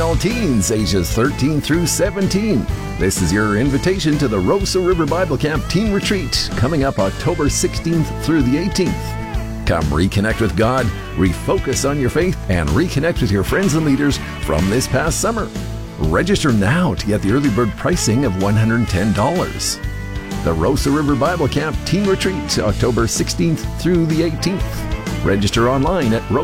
all teens ages 13 through 17. This is your invitation to the Rosa River Bible Camp Teen Retreat coming up October 16th through the 18th. Come reconnect with God, refocus on your faith, and reconnect with your friends and leaders from this past summer. Register now to get the early bird pricing of $110. The Rosa River Bible Camp Teen Retreat, October 16th through the 18th. Register online at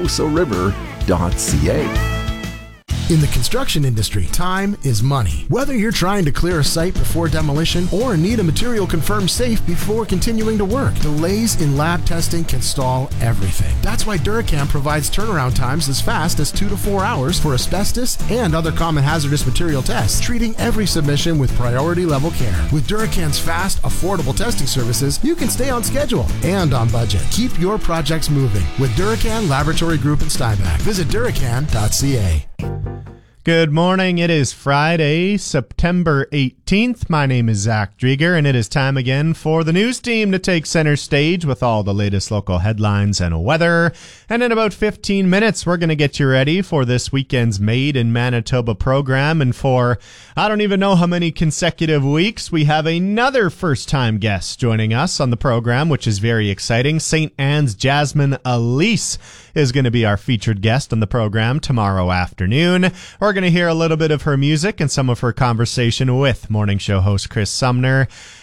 rosariver.ca. In the construction industry, time is money. Whether you're trying to clear a site before demolition or need a material confirmed safe before continuing to work, delays in lab testing can stall everything. That's why Duracam provides turnaround times as fast as 2 to 4 hours for asbestos and other common hazardous material tests, treating every submission with priority level care. With Duracam's fast, affordable testing services, you can stay on schedule and on budget. Keep your projects moving with Duracan Laboratory Group in Steinbach. Visit duracan.ca. Good morning. It is Friday, September 18th. My name is Zach Drieger, and it is time again for the news team to take center stage with all the latest local headlines and weather. And in about 15 minutes, we're going to get you ready for this weekend's Made in Manitoba program. And for, I don't even know how many consecutive weeks, we have another first-time guest joining us on the program, which is very exciting. St. Anne's Jasmine Elise is going to be our featured guest on the program tomorrow afternoon. We're going to hear a little bit of her music and some of her conversation with morning show host Chris Sumner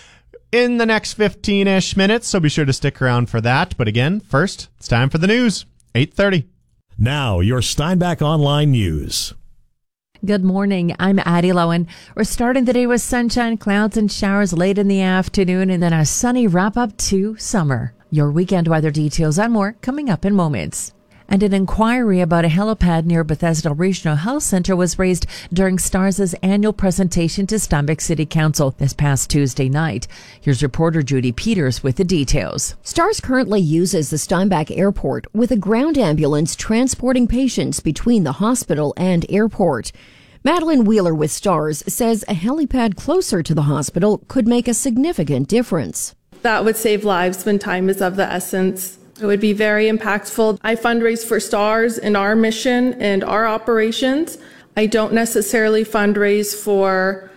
in the next 15-ish minutes, so be sure to stick around for that. But again, first, it's time for the news, 8:30. Now, your Steinbach Online News. Good morning. I'm Addie Lowen. We're starting the day with sunshine, clouds, and showers late in the afternoon, and then a sunny wrap-up to summer. Your weekend weather details and more coming up in moments. And an inquiry about a helipad near Bethesda Regional Health Centre was raised during STARS' annual presentation to Steinbach City Council this past Tuesday night. Here's reporter Judy Peters with the details. STARS currently uses the Steinbach Airport with a ground ambulance transporting patients between the hospital and airport. Madeline Wheeler with STARS says a helipad closer to the hospital could make a significant difference. That would save lives when time is of the essence. It would be very impactful. I fundraise for STARS in our mission and our operations. I don't necessarily fundraise for